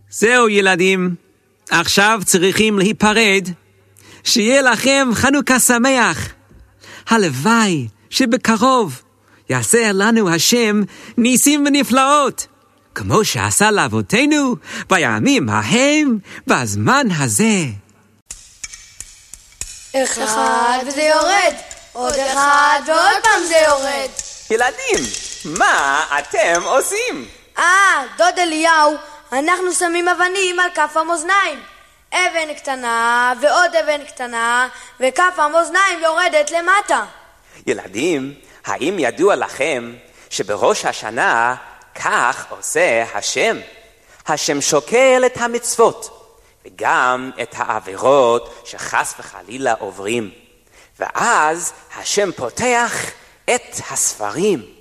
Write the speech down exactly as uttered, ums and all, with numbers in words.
זהו ילדים, עכשיו צריכים להיפרד. שיהיה לכם חנוכה שמח. הלוואי שבקרוב יעשה לנו השם ניסים ונפלאות, כמו שעשה לאבותינו בימים ההם בזמן הזה. אחד וזה יורד, עוד אחד ועוד פעם זה יורד. ילדים, מה אתם עושים? אה, דוד אליהו, אנחנו שמים אבנים על כף המאזניים. אבן קטנה ועוד אבן קטנה, וכף המאזניים יורדת למטה. ילדים, האם ידוע לכם שבראש השנה כך עושה השם? השם שוקל את המצוות וגם את העבירות שחס וחלילה עוברים, ואז השם פותח את הספרים